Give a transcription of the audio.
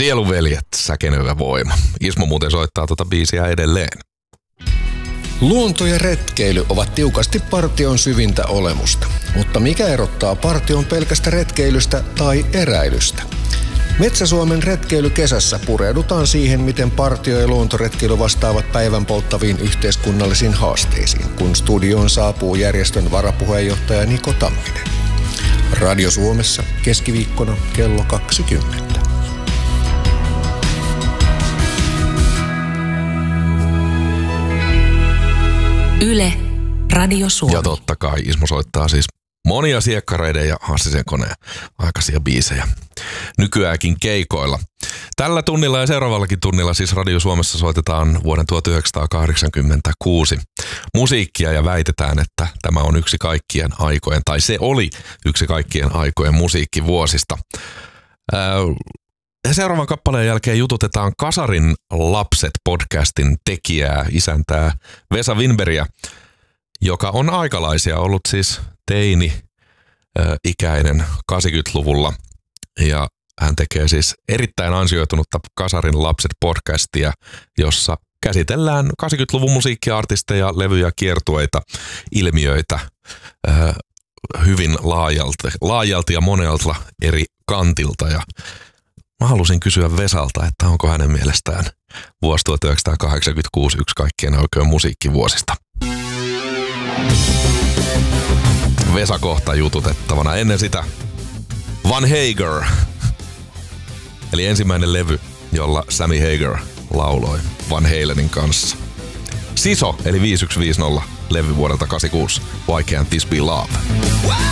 Sieluveljet, säkenöivä voima. Ismo muuten soittaa tuota biisiä edelleen. Luonto ja retkeily ovat tiukasti partion syvintä olemusta. Mutta mikä erottaa partion pelkästä retkeilystä tai eräilystä? Metsä-Suomen retkeilykesässä pureudutaan siihen, miten partio- ja luontoretkeily vastaavat päivän polttaviin yhteiskunnallisiin haasteisiin, kun studioon saapuu järjestön varapuheenjohtaja Niko Tamminen. Radio Suomessa keskiviikkona kello 20. Yle, Radio Suomi. Ja totta kai Ismo soittaa siis monia siekkareiden ja Hassisen koneen aikaisia biisejä nykyäänkin keikoilla. Tällä tunnilla ja seuraavallakin tunnilla siis Radio Suomessa soitetaan vuoden 1986 musiikkia ja väitetään, että tämä on yksi kaikkien aikojen, tai se oli yksi kaikkien aikojen musiikkivuosista. Seuraavan kappaleen jälkeen jututetaan Kasarin lapset podcastin tekijää, isäntää Vesa Winbergia, joka on aikalaisia ollut siis teini-ikäinen 80-luvulla. Ja hän tekee siis erittäin ansioitunutta Kasarin lapset podcastia, jossa käsitellään 80-luvun musiikkiartisteja, levyjä, kiertueita, ilmiöitä hyvin laajalti ja monelta eri kantilta. Ja mä halusin kysyä Vesalta, että onko hänen mielestään vuosi 1986 yksi kaikkien oikein musiikkivuosista. Vesa kohta jututettavana. Ennen sitä Van Hager, eli ensimmäinen levy, jolla Sammy Hagar lauloi Van Halenin kanssa. Siso, eli 5150, levy vuodelta 86, Why Can't This Be Love?